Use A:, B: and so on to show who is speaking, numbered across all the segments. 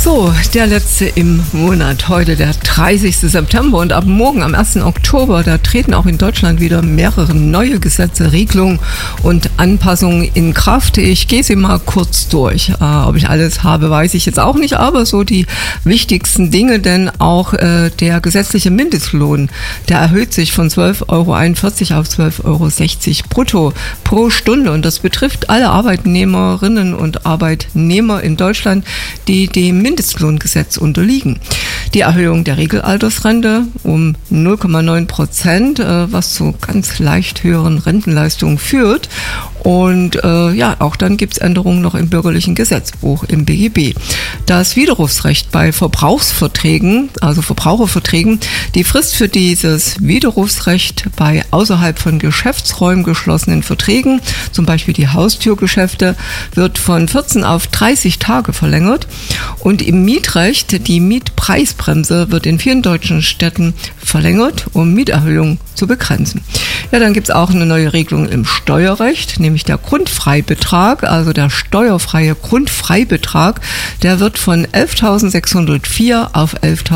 A: So, der letzte im Monat, heute der 30. September und ab morgen am 1. Oktober, da treten auch in Deutschland wieder mehrere neue Gesetze, Regelungen und Anpassungen in Kraft. Ich gehe sie mal kurz durch. Ob ich alles habe, weiß ich jetzt auch nicht, aber so die wichtigsten Dinge, denn auch der gesetzliche Mindestlohn, der erhöht sich von 12,41 € auf 12,60 € brutto pro Stunde und das betrifft alle Arbeitnehmerinnen und Arbeitnehmer in Deutschland, die dem Mindestlohngesetz unterliegen. Die Erhöhung der Regelaltersrente um 0,9%, was zu ganz leicht höheren Rentenleistungen führt. Und auch dann gibt es Änderungen noch im bürgerlichen Gesetzbuch, im BGB. Das Widerrufsrecht bei Verbrauchsverträgen, also Verbraucherverträgen, die Frist für dieses Widerrufsrecht bei außerhalb von Geschäftsräumen geschlossenen Verträgen, zum Beispiel die Haustürgeschäfte, wird von 14 auf 30 Tage verlängert. Und im Mietrecht, die Mietpreisbremse wird in vielen deutschen Städten verlängert, um Mieterhöhungen zu begrenzen. Ja, dann gibt es auch eine neue Regelung im Steuerrecht, nämlich der Grundfreibetrag, also der steuerfreie Grundfreibetrag, der wird von 11.604 auf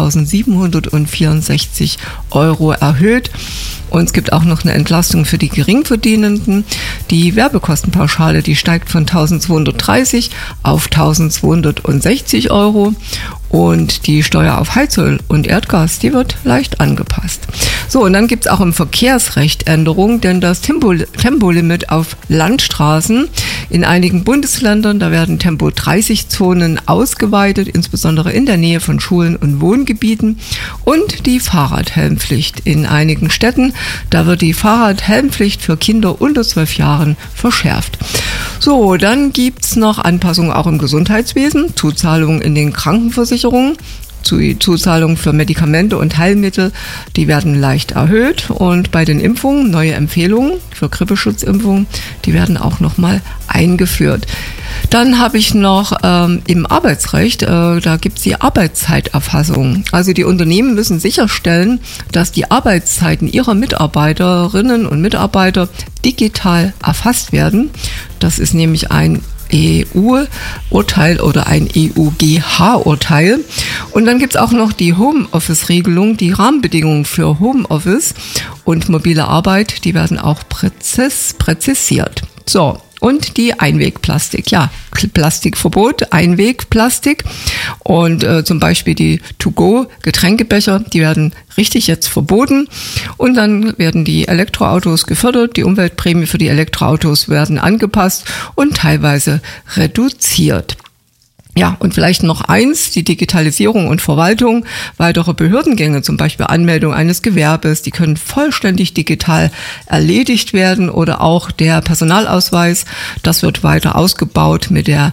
A: 11.764 € erhöht. Und es gibt auch noch eine Entlastung für die Geringverdienenden. Die Werbekostenpauschale, die steigt von 1.230 auf 1.260 €. Und die Steuer auf Heizöl und Erdgas, die wird leicht angepasst. So, und dann gibt es auch im Verkehrsrecht Änderungen, denn das Tempolimit auf Landstraßen in einigen Bundesländern, da werden Tempo-30-Zonen ausgeweitet, insbesondere in der Nähe von Schulen und Wohngebieten. Und die Fahrradhelmpflicht in einigen Städten, da wird die Fahrradhelmpflicht für Kinder unter 12 Jahren verschärft. So, dann gibt's noch Anpassungen auch im Gesundheitswesen, Zuzahlungen in den Krankenversicherungen. Die Zuzahlungen für Medikamente und Heilmittel, die werden leicht erhöht. Und bei den Impfungen, neue Empfehlungen für Grippeschutzimpfungen, die werden auch nochmal eingeführt. Dann habe ich noch im Arbeitsrecht, da gibt es die Arbeitszeiterfassung. Also die Unternehmen müssen sicherstellen, dass die Arbeitszeiten ihrer Mitarbeiterinnen und Mitarbeiter digital erfasst werden. Das ist nämlich ein EU-Urteil oder ein EuGH-Urteil. Und dann gibt es auch noch die Homeoffice-Regelung, die Rahmenbedingungen für Homeoffice und mobile Arbeit, die werden auch präzisiert. So. Und die Einwegplastik, ja, Plastikverbot, Einwegplastik und zum Beispiel die To-Go-Getränkebecher, die werden richtig jetzt verboten und dann werden die Elektroautos gefördert, die Umweltprämie für die Elektroautos werden angepasst und teilweise reduziert. Ja, und vielleicht noch eins, die Digitalisierung und Verwaltung weiterer Behördengänge, zum Beispiel Anmeldung eines Gewerbes, die können vollständig digital erledigt werden oder auch der Personalausweis, das wird weiter ausgebaut mit der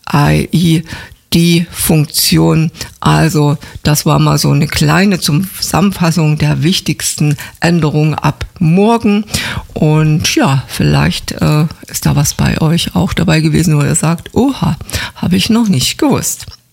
A: AI-Funktion. Also das war mal so eine kleine Zusammenfassung der wichtigsten Änderungen ab morgen. Und ja, vielleicht ist da was bei euch auch dabei gewesen, wo ihr sagt, oha, habe ich noch nicht gewusst.